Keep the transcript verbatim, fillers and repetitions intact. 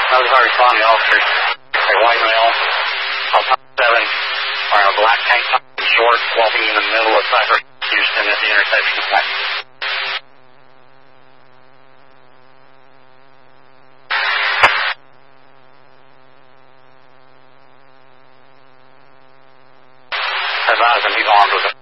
Notified responding officers. A white male, on top seven, wearing a black tank top and shorts, walking in the middle of Cypress, Houston at the intersection of Black. Advise him he's armed with a